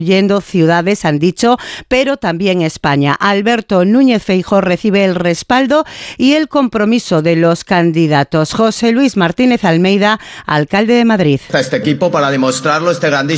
yendo ciudades, han dicho, pero también España. Alberto Núñez Feijóo recibe el respaldo y el compromiso de los candidatos. José Luis Martínez Almeida, alcalde de Madrid. Este equipo para demostrarlo, este grandísimo